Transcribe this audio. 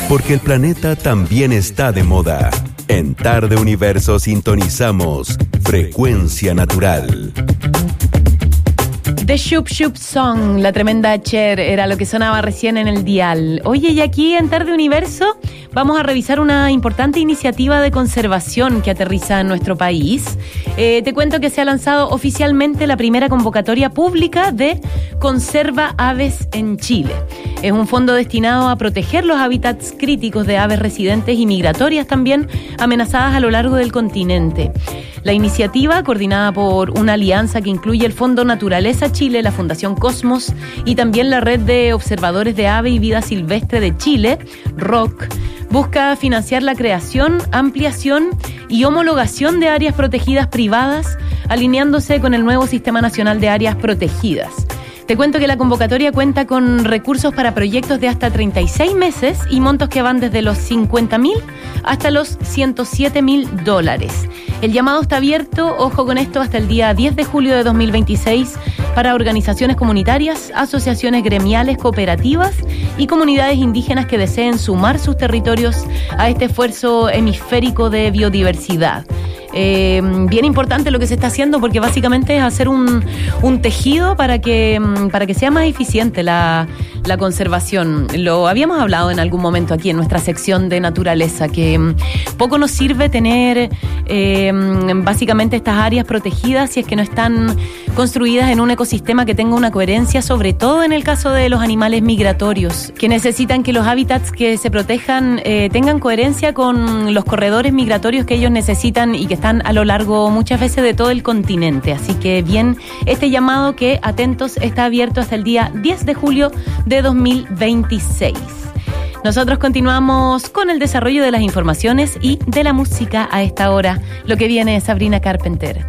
porque el planeta también está de moda. En Tarde Universo sintonizamos Frecuencia Natural. The Shoop Shoop Song, la tremenda Cher, era lo que sonaba recién en el dial. Oye, y aquí en Tarde Universo vamos a revisar una importante iniciativa de conservación que aterriza en nuestro país. Te cuento que se ha lanzado oficialmente la primera convocatoria pública de Conserva Aves en Chile. Es un fondo destinado a proteger los hábitats críticos de aves residentes y migratorias también amenazadas a lo largo del continente. La iniciativa, coordinada por una alianza que incluye el Fondo Naturaleza Chile, la Fundación Cosmos y también la Red de Observadores de Ave y Vida Silvestre de Chile, ROC, busca financiar la creación, ampliación y homologación de áreas protegidas privadas, alineándose con el nuevo Sistema Nacional de Áreas Protegidas. Te cuento que la convocatoria cuenta con recursos para proyectos de hasta 36 meses y montos que van desde los $50.000 hasta los $107.000. El llamado está abierto, ojo con esto, hasta el día 10 de julio de 2026 para organizaciones comunitarias, asociaciones gremiales, cooperativas y comunidades indígenas que deseen sumar sus territorios a este esfuerzo hemisférico de biodiversidad. Bien importante lo que se está haciendo porque básicamente es hacer un tejido para que sea más eficiente la conservación. Lo habíamos hablado en algún momento aquí en nuestra sección de naturaleza, que poco nos sirve tener básicamente estas áreas protegidas si es que no están construidas en un ecosistema que tenga una coherencia, sobre todo en el caso de los animales migratorios, que necesitan que los hábitats que se protejan tengan coherencia con los corredores migratorios que ellos necesitan y que están a lo largo muchas veces de todo el continente. Así que bien, este llamado que, atentos, está abierto hasta el día 10 de julio de 2026. Nosotros continuamos con el desarrollo de las informaciones y de la música a esta hora. Lo que viene es Sabrina Carpenter.